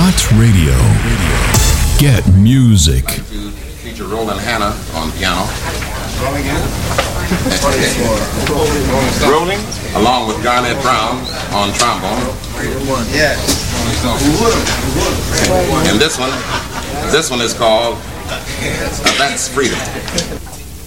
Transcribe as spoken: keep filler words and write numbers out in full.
Hot Radio. Get music. To feature Roland Hanna on piano. Rolling. Along with Garnett Brown on trombone. Yeah. And this one, this one is called uh, That's Freedom.